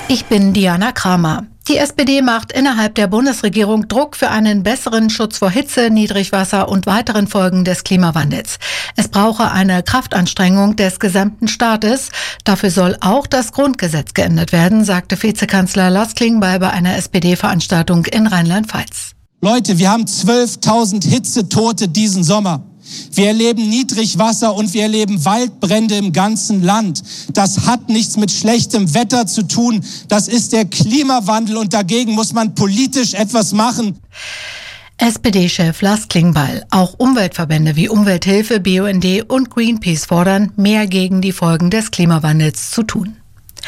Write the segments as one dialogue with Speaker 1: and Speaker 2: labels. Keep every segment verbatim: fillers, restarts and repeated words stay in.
Speaker 1: Ich bin Diana Kramer. Die S P D macht innerhalb der Bundesregierung Druck für einen besseren Schutz vor Hitze, Niedrigwasser und weiteren Folgen des Klimawandels. Es brauche eine Kraftanstrengung des gesamten Staates. Dafür soll auch das Grundgesetz geändert werden, sagte Vizekanzler Lars Klingbeil bei einer S P D-Veranstaltung in Rheinland-Pfalz.
Speaker 2: Leute, wir haben zwölftausend Hitzetote diesen Sommer. Wir erleben Niedrigwasser und wir erleben Waldbrände im ganzen Land. Das hat nichts mit schlechtem Wetter zu tun. Das ist der Klimawandel und dagegen muss man politisch etwas machen.
Speaker 1: S P D-Chef Lars Klingbeil. Auch Umweltverbände wie Umwelthilfe, B U N D und Greenpeace fordern, mehr gegen die Folgen des Klimawandels zu tun.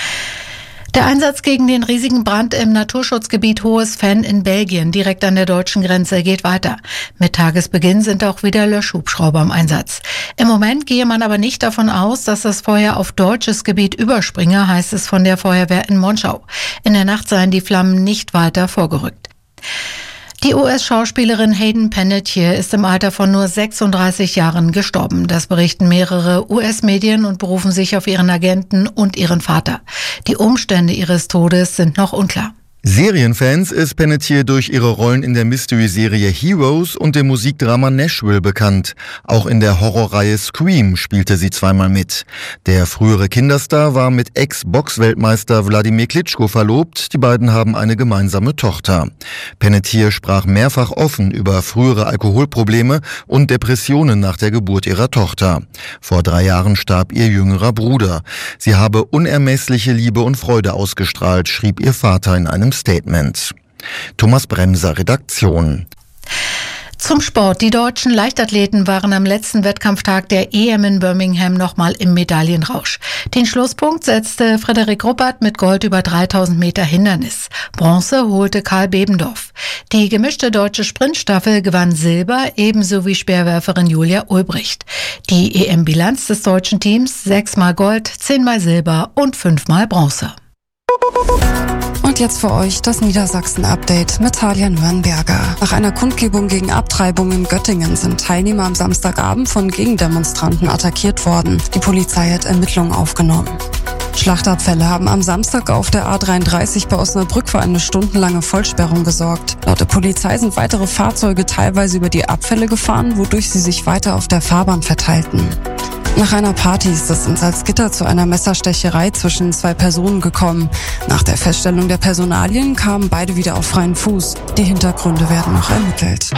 Speaker 1: Der Einsatz gegen den riesigen Brand im Naturschutzgebiet Hohes Venn in Belgien, direkt an der deutschen Grenze, geht weiter. Mit Tagesbeginn sind auch wieder Löschhubschrauber im Einsatz. Im Moment gehe man aber nicht davon aus, dass das Feuer auf deutsches Gebiet überspringe, heißt es von der Feuerwehr in Monschau. In der Nacht seien die Flammen nicht weiter vorgerückt. Die U S-Schauspielerin Hayden Panettiere ist im Alter von nur sechsunddreißig Jahren gestorben. Das berichten mehrere U S-Medien und berufen sich auf ihren Agenten und ihren Vater. Die Umstände ihres Todes sind noch unklar.
Speaker 3: Serienfans ist Panettiere durch ihre Rollen in der Mystery-Serie Heroes und dem Musikdrama Nashville bekannt. Auch in der Horrorreihe Scream spielte sie zweimal mit. Der frühere Kinderstar war mit Ex-Box-Weltmeister Wladimir Klitschko verlobt. Die beiden haben eine gemeinsame Tochter. Panettiere sprach mehrfach offen über frühere Alkoholprobleme und Depressionen nach der Geburt ihrer Tochter. Vor drei Jahren starb ihr jüngerer Bruder. Sie habe unermessliche Liebe und Freude ausgestrahlt, schrieb ihr Vater in einem Statement. Thomas Bremser, Redaktion.
Speaker 1: Zum Sport. Die deutschen Leichtathleten waren am letzten Wettkampftag der E M in Birmingham nochmal im Medaillenrausch. Den Schlusspunkt setzte Frederik Ruppert mit Gold über dreitausend Meter Hindernis. Bronze holte Karl Bebendorf. Die gemischte deutsche Sprintstaffel gewann Silber, ebenso wie Speerwerferin Julia Ulbricht. Die E M-Bilanz des deutschen Teams: sechsmal Gold, zehnmal Silber und fünfmal Bronze.
Speaker 4: Und jetzt für euch das Niedersachsen-Update mit Talia Nürnberger. Nach einer Kundgebung gegen Abtreibung in Göttingen sind Teilnehmer am Samstagabend von Gegendemonstranten attackiert worden. Die Polizei hat Ermittlungen aufgenommen. Schlachtabfälle haben am Samstag auf der A dreiunddreißig bei Osnabrück für eine stundenlange Vollsperrung gesorgt. Laut der Polizei sind weitere Fahrzeuge teilweise über die Abfälle gefahren, wodurch sie sich weiter auf der Fahrbahn verteilten. Nach einer Party ist es in Salzgitter zu einer Messerstecherei zwischen zwei Personen gekommen. Nach der Feststellung der Personalien kamen beide wieder auf freien Fuß. Die Hintergründe werden noch ermittelt.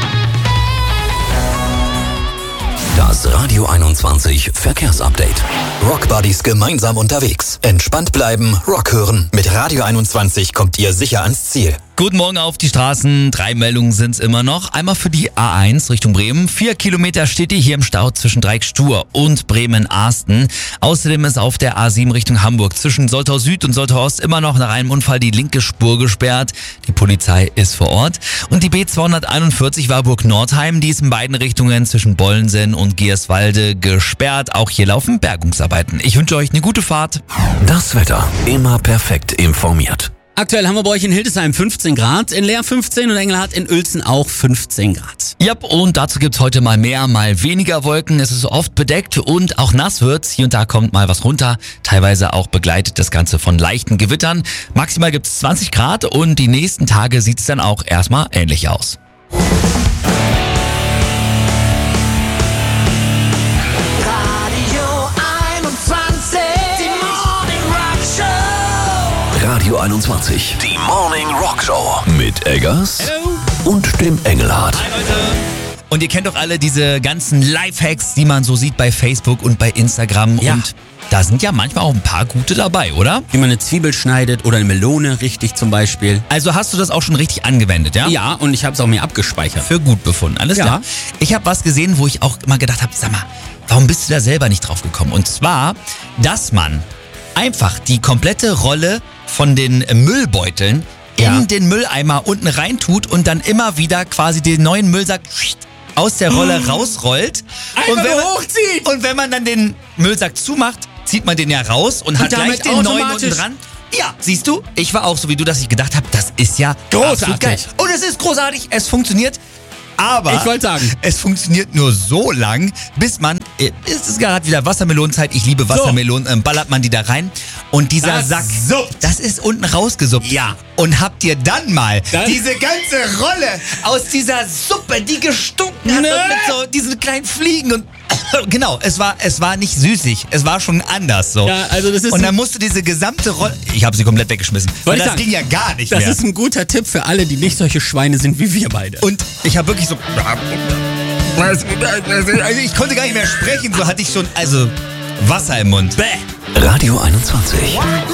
Speaker 5: Das Radio einundzwanzig Verkehrsupdate. Rock Buddies gemeinsam unterwegs. Entspannt bleiben, Rock hören. Mit Radio einundzwanzig kommt ihr sicher ans Ziel.
Speaker 6: Guten Morgen auf die Straßen. Drei Meldungen sind's immer noch. Einmal für die A eins Richtung Bremen. Vier Kilometer steht die hier im Stau zwischen Dreieckstur und Bremen-Ahsten. Außerdem ist auf der A sieben Richtung Hamburg zwischen Soltau Süd und Soltau Ost immer noch nach einem Unfall die linke Spur gesperrt. Die Polizei ist vor Ort. Und die B zweihunderteinundvierzig Warburg-Nordheim, die ist in beiden Richtungen zwischen Bollensen und Geierswalde gesperrt. Auch hier laufen Bergungsarbeiten. Ich wünsche euch eine gute Fahrt.
Speaker 5: Das Wetter immer perfekt informiert.
Speaker 7: Aktuell haben wir bei euch in Hildesheim fünfzehn Grad, in Leer fünfzehn und Engelhardt in Uelzen auch fünfzehn Grad.
Speaker 6: Ja, und dazu gibt's heute mal mehr, mal weniger Wolken. Es ist oft bedeckt und auch nass wird's. Hier und da kommt mal was runter. Teilweise auch begleitet das Ganze von leichten Gewittern. Maximal gibt's zwanzig Grad und die nächsten Tage sieht's dann auch erstmal ähnlich aus.
Speaker 5: Radio einundzwanzig, die Morning Rock Show mit Eggers
Speaker 6: Hello.
Speaker 5: Und dem Engelhardt.
Speaker 6: Hi Leute. Und ihr kennt doch alle diese ganzen Lifehacks, die man so sieht bei Facebook und bei Instagram.
Speaker 7: Ja.
Speaker 6: Und da sind ja manchmal auch ein paar gute dabei, oder?
Speaker 7: Wie man eine Zwiebel schneidet oder eine Melone richtig zum Beispiel.
Speaker 6: Also hast du das auch schon richtig angewendet, ja?
Speaker 7: Ja, und ich habe es auch mir abgespeichert.
Speaker 6: Für gut befunden, alles
Speaker 7: Ja.
Speaker 6: klar. Ich habe was gesehen, wo ich auch immer gedacht habe, sag mal, warum bist du da selber nicht drauf gekommen? Und zwar, dass man einfach die komplette Rolle von den Müllbeuteln
Speaker 7: Ja.
Speaker 6: in den Mülleimer unten reintut und dann immer wieder quasi den neuen Müllsack aus der Rolle oh. rausrollt.
Speaker 7: Einfach
Speaker 6: und wenn man,
Speaker 7: hochzieht!
Speaker 6: Und wenn man dann den Müllsack zumacht, zieht man den ja raus und,
Speaker 7: Und
Speaker 6: hat gleich
Speaker 7: damit
Speaker 6: den neuen
Speaker 7: automatisch-
Speaker 6: unten dran. Ja, siehst du, ich war auch so wie du, dass ich gedacht habe, das ist ja
Speaker 7: Großartig.
Speaker 6: absolut geil. Und es ist großartig, es funktioniert. Aber
Speaker 7: Ich wollte sagen.
Speaker 6: es funktioniert nur so lang, bis man es ist gerade wieder Wassermelonenzeit, ich liebe Wassermelonen, ähm, ballert man die da rein und dieser
Speaker 7: Das
Speaker 6: Sack,
Speaker 7: suppt.
Speaker 6: das ist unten rausgesuppt.
Speaker 7: Ja.
Speaker 6: Und habt ihr dann mal
Speaker 7: Das-
Speaker 6: diese ganze Rolle aus dieser Suppe, die gestunken hat
Speaker 7: Ne?
Speaker 6: und mit so diesen kleinen Fliegen und genau, es war, es war nicht süßig, es war schon anders so.
Speaker 7: Ja, also das ist
Speaker 6: und
Speaker 7: ein-
Speaker 6: dann musste diese gesamte Rolle, ich habe sie komplett weggeschmissen, weil
Speaker 7: ich
Speaker 6: das
Speaker 7: sagen,
Speaker 6: ging ja gar nicht
Speaker 7: Das
Speaker 6: mehr.
Speaker 7: ist ein guter Tipp für alle, die nicht solche Schweine sind wie wir beide.
Speaker 6: Und ich habe wirklich so, also ich konnte gar nicht mehr sprechen, so hatte ich schon, also Wasser im Mund.
Speaker 7: Bäh.
Speaker 5: Radio einundzwanzig.